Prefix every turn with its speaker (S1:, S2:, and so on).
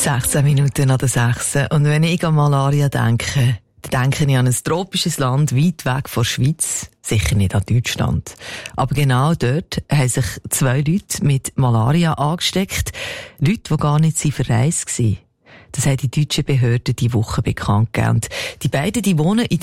S1: 16 Minuten nach der 6. Und wenn ich an Malaria denke, dann denke ich an ein tropisches Land weit weg von der Schweiz. Sicher nicht an Deutschland. Aber genau dort haben sich 2 Leute mit Malaria angesteckt. Leute, die gar nicht verreist waren. Das haben die deutschen Behörden diese Woche bekannt gegeben. Die beiden, die wohnen in